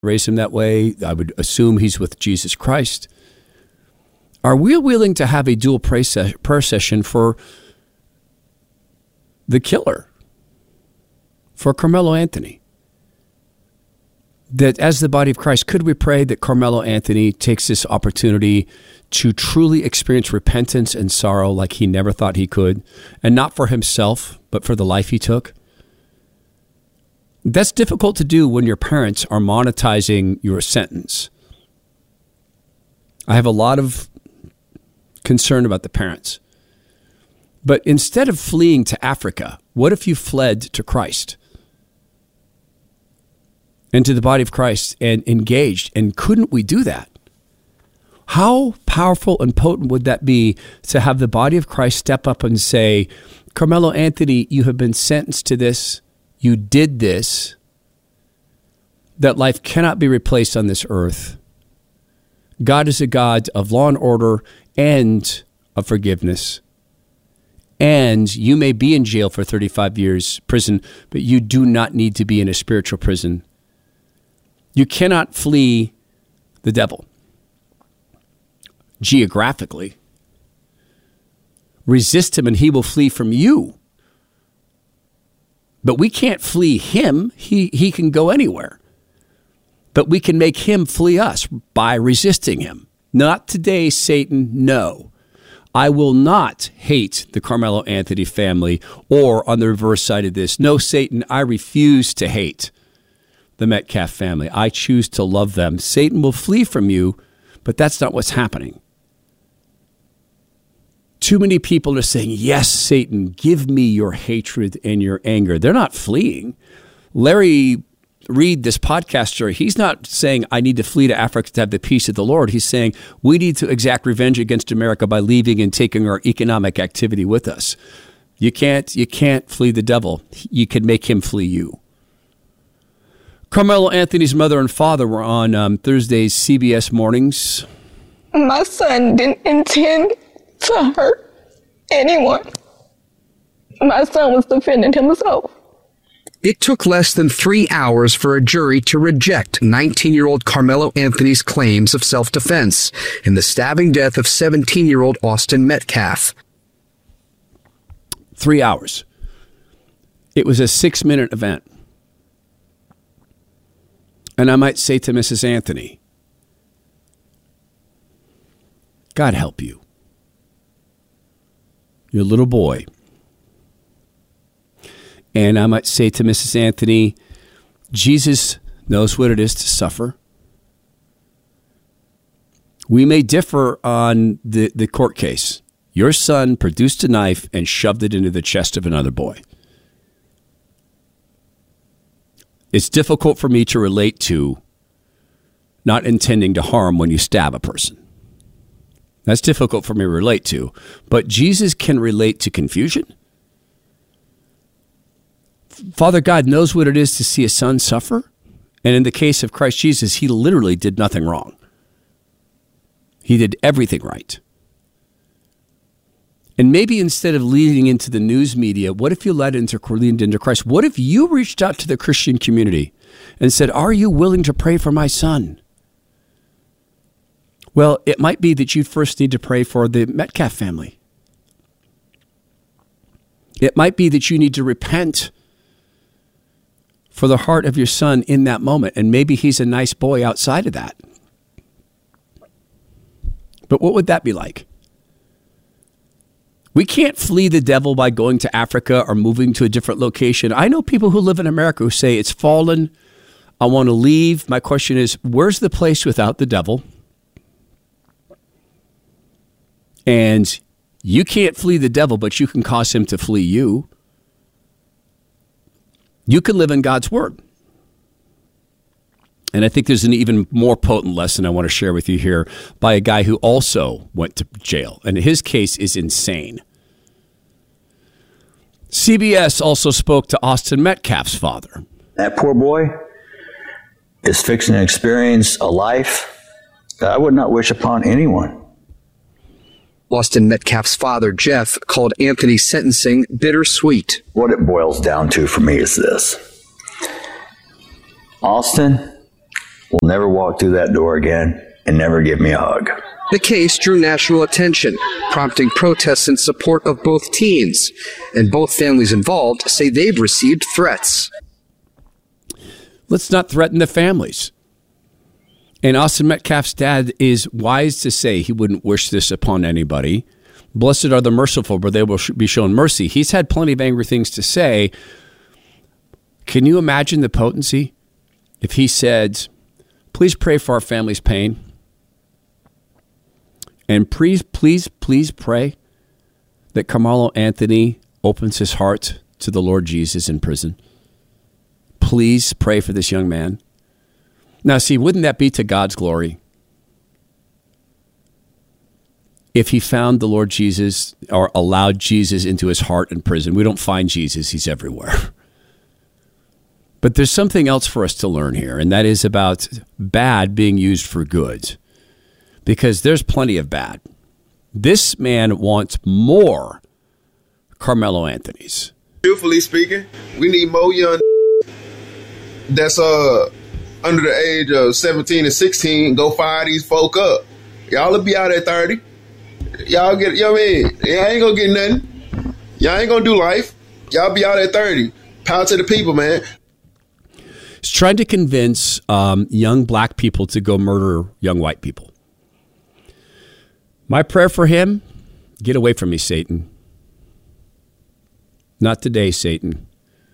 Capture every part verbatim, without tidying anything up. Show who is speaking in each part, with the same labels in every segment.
Speaker 1: raised him that way. I would assume he's with Jesus Christ. Are we willing to have a dual prayer session for the killer, for Carmelo Anthony? That as the body of Christ, could we pray that Carmelo Anthony takes this opportunity to truly experience repentance and sorrow like he never thought he could, and not for himself, but for the life he took? That's difficult to do when your parents are monetizing your sentence. I have a lot of concern about the parents. But instead of fleeing to Africa, what if you fled to Christ and to the body of Christ and engaged? And couldn't we do that? How powerful and potent would that be to have the body of Christ step up and say, Carmelo Anthony, you have been sentenced to this. You did this. That life cannot be replaced on this earth. God is a God of law and order and of forgiveness. And you may be in jail for thirty-five years prison, but you do not need to be in a spiritual prison. You cannot flee the devil geographically. Resist him and he will flee from you. But we can't flee him. He, he can go anywhere. But we can make him flee us by resisting him. Not today, Satan, no. I will not hate the Carmelo Anthony family, or on the reverse side of this, no, Satan, I refuse to hate the Metcalf family. I choose to love them. Satan will flee from you, but that's not what's happening. Too many people are saying, yes, Satan, give me your hatred and your anger. They're not fleeing. Larry Reed, this podcaster, he's not saying I need to flee to Africa to have the peace of the Lord. He's saying we need to exact revenge against America by leaving and taking our economic activity with us. You can't, you can't flee the devil. You can make him flee you. Carmelo Anthony's mother and father were on um, Thursday's C B S Mornings.
Speaker 2: My son didn't intend to hurt anyone. My son was defending himself.
Speaker 3: It took less than three hours for a jury to reject nineteen-year-old Carmelo Anthony's claims of self-defense in the stabbing death of seventeen-year-old Austin Metcalf.
Speaker 1: Three hours. It was a six-minute event. And I might say to Missus Anthony, God help you. Your little boy. And I might say to Missus Anthony, Jesus knows what it is to suffer. We may differ on the, the court case. Your son produced a knife and shoved it into the chest of another boy. It's difficult for me to relate to not intending to harm when you stab a person. That's difficult for me to relate to. But Jesus can relate to confusion. Father God knows what it is to see a son suffer. And in the case of Christ Jesus, he literally did nothing wrong. He did everything right. And maybe instead of leading into the news media, what if you led into, leaned into Christ? What if you reached out to the Christian community and said, are you willing to pray for my son? Well, it might be that you first need to pray for the Metcalf family. It might be that you need to repent for the heart of your son in that moment. And maybe he's a nice boy outside of that. But what would that be like? We can't flee the devil by going to Africa or moving to a different location. I know people who live in America who say it's fallen. I want to leave. My question is, where's the place without the devil? And you can't flee the devil, but you can cause him to flee you. You can live in God's word. And I think there's an even more potent lesson I want to share with you here by a guy who also went to jail. And his case is insane. C B S also spoke to Austin Metcalf's father.
Speaker 4: That poor boy is fixing to experience a life that I would not wish upon anyone.
Speaker 3: Austin Metcalf's father, Jeff, called Anthony's sentencing bittersweet.
Speaker 4: What it boils down to for me is this. Austin will never walk through that door again and never give me a hug.
Speaker 3: The case drew national attention, prompting protests in support of both teens, and both families involved say they've received threats.
Speaker 1: Let's not threaten the families. And Austin Metcalf's dad is wise to say he wouldn't wish this upon anybody. Blessed are the merciful, for they will be shown mercy. He's had plenty of angry things to say. Can you imagine the potency if he said, please pray for our family's pain? And please, please, please pray that Carmelo Anthony opens his heart to the Lord Jesus in prison. Please pray for this young man. Now, see, wouldn't that be to God's glory? If he found the Lord Jesus or allowed Jesus into his heart in prison. We don't find Jesus. He's everywhere. But there's something else for us to learn here, and that is about bad being used for good. Because there's plenty of bad. This man wants more Carmelo Anthony's.
Speaker 5: Truthfully speaking, we need more young that's uh under the age of seventeen and sixteen. Go fire these folk up. Y'all will be out at thirty. Y'all get, you know what I mean? Y'all ain't gonna get nothing. Y'all ain't gonna do life. Y'all be out at thirty. Power to the people, man.
Speaker 1: He's trying to convince um, young black people to go murder young white people. My prayer for him, get away from me, Satan. Not today, Satan.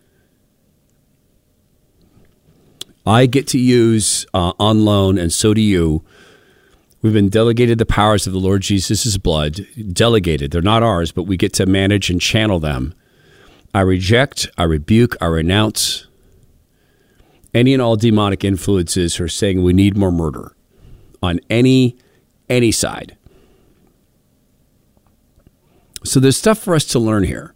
Speaker 1: I get to use uh, on loan, and so do you. We've been delegated the powers of the Lord Jesus' blood. Delegated. They're not ours, but we get to manage and channel them. I reject, I rebuke, I renounce any and all demonic influences who are saying we need more murder on any, any side. So there's stuff for us to learn here.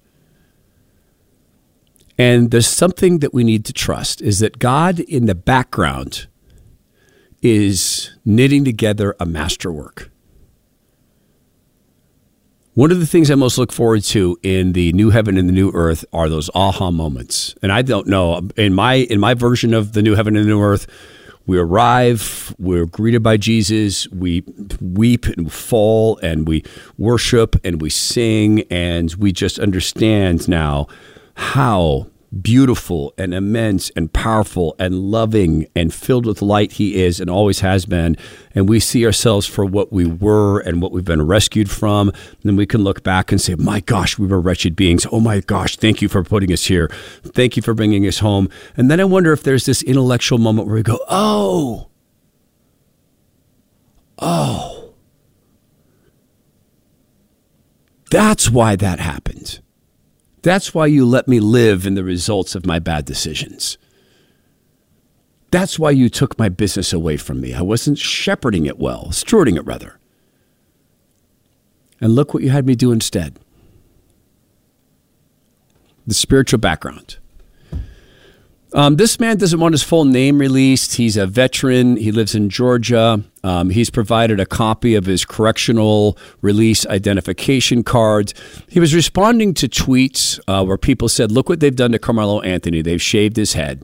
Speaker 1: And there's something that we need to trust, is that God in the background is knitting together a masterwork. One of the things I most look forward to in the new heaven and the new earth are those aha moments. And I don't know, in my in my version of the new heaven and the new earth, we arrive, we're greeted by Jesus, we weep and fall, and we worship and we sing, and we just understand now how beautiful and immense and powerful and loving and filled with light he is and always has been. And we see ourselves for what we were and what we've been rescued from. And then we can look back and say, my gosh, we were wretched beings. Oh my gosh, thank you for putting us here. Thank you for bringing us home. And then I wonder if there's this intellectual moment where we go, oh, oh, that's why that happened. That's why you let me live in the results of my bad decisions. That's why you took my business away from me. I wasn't shepherding it well, stewarding it rather. And look what you had me do instead. The spiritual background. Um, this man doesn't want his full name released. He's a veteran. He lives in Georgia. Um, he's provided a copy of his correctional release identification card. He was responding to tweets uh, where people said, look what they've done to Carmelo Anthony. They've shaved his head.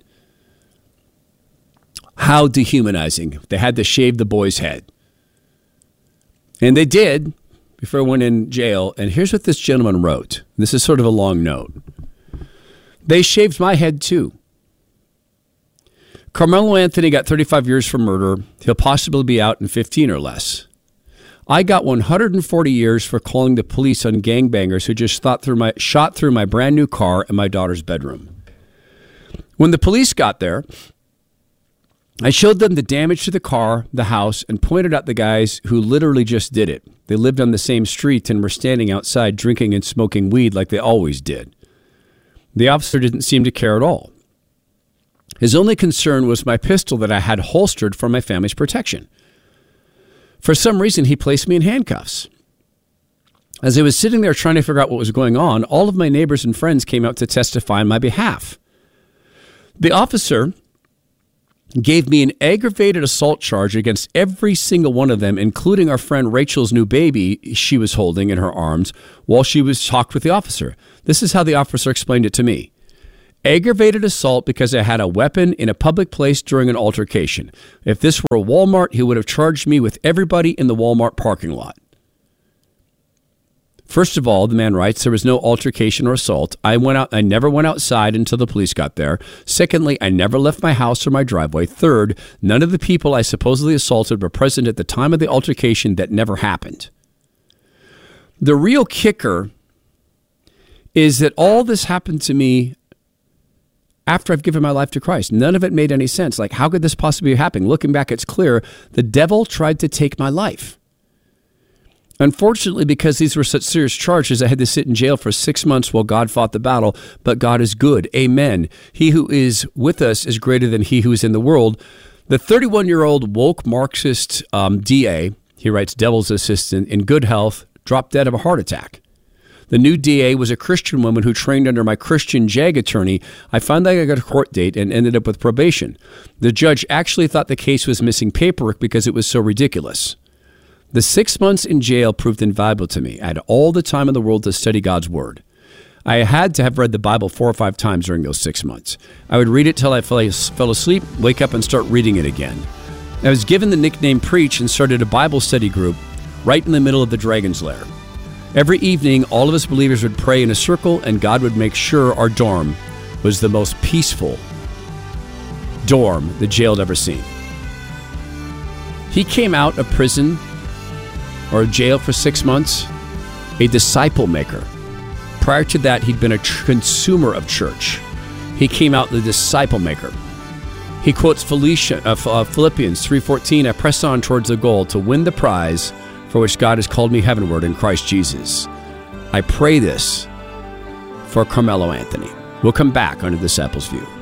Speaker 1: How dehumanizing. They had to shave the boy's head. And they did before he went in jail. And here's what this gentleman wrote. This is sort of a long note. They shaved my head too. Carmelo Anthony got thirty-five years for murder. He'll possibly be out in fifteen or less. I got one hundred forty years for calling the police on gangbangers who just thought through my, shot through my brand new car in my daughter's bedroom. When the police got there, I showed them the damage to the car, the house, and pointed out the guys who literally just did it. They lived on the same street and were standing outside drinking and smoking weed like they always did. The officer didn't seem to care at all. His only concern was my pistol that I had holstered for my family's protection. For some reason, he placed me in handcuffs. As I was sitting there trying to figure out what was going on, all of my neighbors and friends came out to testify on my behalf. The officer gave me an aggravated assault charge against every single one of them, including our friend Rachel's new baby she was holding in her arms while she was talked with the officer. This is how the officer explained it to me. Aggravated assault because I had a weapon in a public place during an altercation. If this were a Walmart, he would have charged me with everybody in the Walmart parking lot. First of all, the man writes, there was no altercation or assault. I went out. I never went outside until the police got there. Secondly, I never left my house or my driveway. Third, none of the people I supposedly assaulted were present at the time of the altercation. That never happened. The real kicker is that all this happened to me after I've given my life to Christ. None of it made any sense. Like, how could this possibly be happening? Looking back, it's clear the devil tried to take my life. Unfortunately, because these were such serious charges, I had to sit in jail for six months while God fought the battle. But God is good. Amen. He who is with us is greater than he who is in the world. The thirty-one-year-old woke Marxist um, D A, he writes, devil's assistant, in good health, dropped dead of a heart attack. The new D A was a Christian woman who trained under my Christian JAG attorney. I found out I got a court date and ended up with probation. The judge actually thought the case was missing paperwork because it was so ridiculous. The six months in jail proved invaluable to me. I had all the time in the world to study God's word. I had to have read the Bible four or five times during those six months. I would read it till I fell asleep, wake up and start reading it again. I was given the nickname Preach and started a Bible study group right in the middle of the Dragon's Lair. Every evening, all of us believers would pray in a circle, and God would make sure our dorm was the most peaceful dorm the jail had ever seen. He came out of prison or jail for six months, a disciple maker. Prior to that, he'd been a tr- consumer of church. He came out the disciple maker. He quotes Felicia, uh, uh, Philippians three fourteen, I press on towards the goal to win the prize for which God has called me heavenward in Christ Jesus. I pray this for Carmelo Anthony. We'll come back on Disciples View.